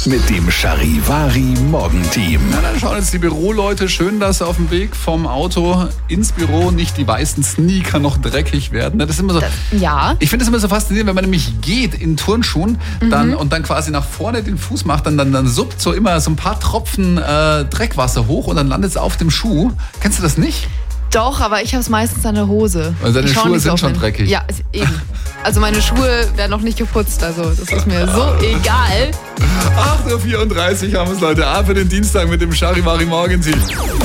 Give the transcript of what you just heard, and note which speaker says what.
Speaker 1: mit dem Charivari Morgenteam.
Speaker 2: Na, dann schauen jetzt die Büroleute schön, dass auf dem Weg vom Auto ins Büro nicht die weißen Sneaker noch dreckig werden. Das ist immer so.
Speaker 3: Ja.
Speaker 2: Ich finde es immer so faszinierend, wenn man nämlich geht in Turnschuhen und dann quasi nach vorne den Fuß macht, dann suppt so immer so ein paar Tropfen Dreckwasser hoch und dann landet es auf dem Schuh. Kennst du das nicht?
Speaker 3: Doch, aber ich habe es meistens an der Hose.
Speaker 2: Also deine
Speaker 3: Ich schau
Speaker 2: Schuhe
Speaker 3: nicht so
Speaker 2: sind
Speaker 3: auf
Speaker 2: schon
Speaker 3: den-
Speaker 2: dreckig.
Speaker 3: Ja, eben. Also meine Schuhe werden noch nicht geputzt, also das ist mir so egal.
Speaker 2: 8:34 Uhr haben wir es, Leute. Für den Dienstag mit dem Charivari Morgenteam.